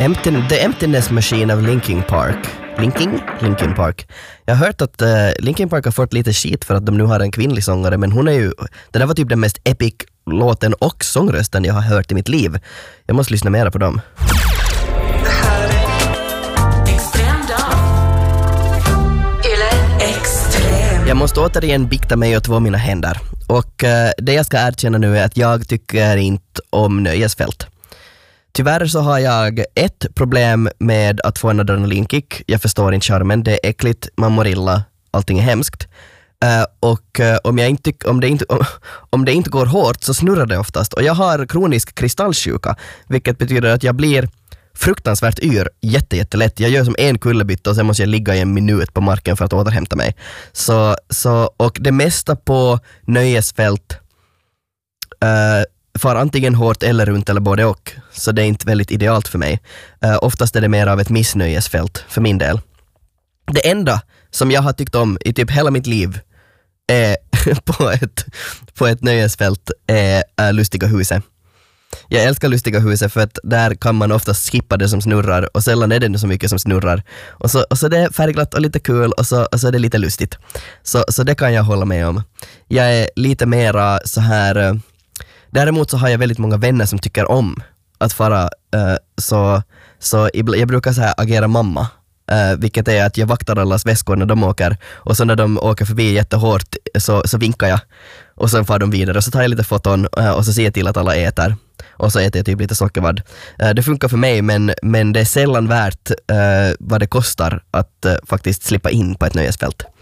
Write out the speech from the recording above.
The Emptiness Machine of Linkin Park. Linkin Park. Jag har hört att Linkin Park har fått lite skit för att de nu har en kvinnlig sångare, men hon är ju, det där var typ den mest epic låten och sångrösten jag har hört i mitt liv. Jag måste lyssna mer på dem. Jag måste återigen bikta mig och två mina händer. Och det jag ska erkänna nu är att jag tycker inte om nöjesfält. Tyvärr så har jag ett problem med att få en adrenalinkick. Jag förstår inte charmen, det är äckligt, man mår illa, allting är hemskt. Och om det inte går hårt så snurrar det oftast. Och jag har kronisk kristallsjuka, vilket betyder att jag blir fruktansvärt jättelätt. Jag gör som en kullerbytta och sen måste jag ligga i en minut på marken för att återhämta mig. Och det mesta på nöjesfält far antingen hårt eller runt eller både och. Så det är inte väldigt idealt för mig. Oftast är det mer av ett missnöjesfält för min del. Det enda som jag har tyckt om i typ hela mitt liv är på ett nöjesfält är Lustiga huset. Jag älskar Lustiga huset för att där kan man ofta skippa det som snurrar och sällan är det så mycket som snurrar. Och så det är färgglatt och lite kul och så är det lite lustigt. Så det kan jag hålla med om. Jag är lite mera så här. Däremot så har jag väldigt många vänner som tycker om att fara så jag brukar så här agera mamma. Vilket är att jag vaktar allas väskor när de åker, och så när de åker förbi jättehårt så vinkar jag och sen far de vidare och så tar jag lite foton och så ser jag till att alla äter och så äter jag typ lite sockervadd. Det funkar för mig, men det är sällan värt vad det kostar att faktiskt slippa in på ett nöjesfält.